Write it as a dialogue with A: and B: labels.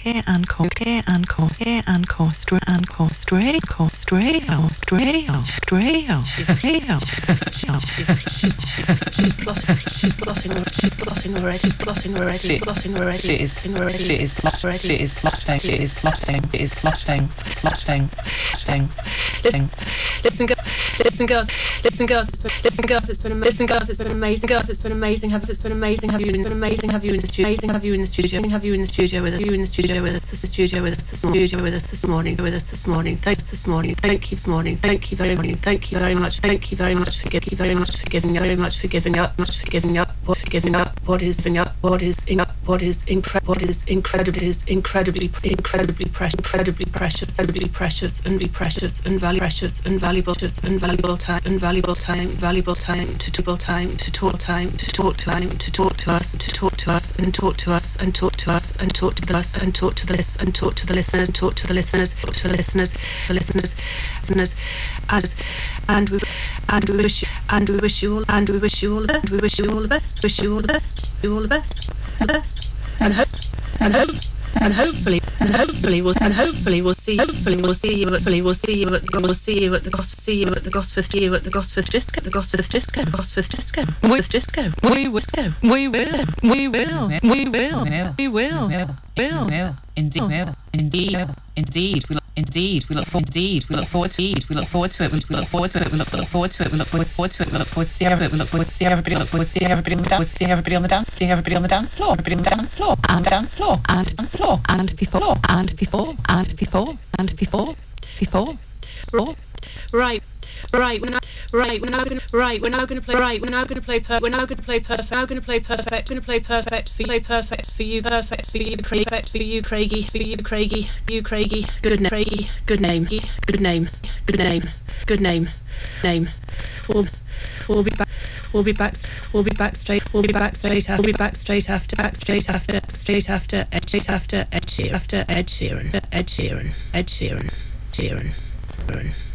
A: It's been amazing, girls. It's been amazing, girls. It's been amazing. It's been amazing. Have you in the studio? Amazing. Have you in the studio? Have you in the studio with us? You in the studio with us? The studio with us this morning. With us this morning. With us this morning. Thanks this morning. Thank you this morning. Thank you very much. Thank you very much. Thank you very much for giving. Very much for giving. Very much for giving up. Much for giving up. What for giving up? What is giving up? What is incredibly precious, incredibly precious, and be precious and valuable time to talk to us and talk to the listeners and we wish you all the best and hopefully we'll see you at the Gosforth Disco. We will. Indeed. We look forward to it. We look forward to seeing everybody on the dance floor. And before. Right. We're now going to play perfect for you, Craigie. Good name. We'll be back straight after Ed Sheeran.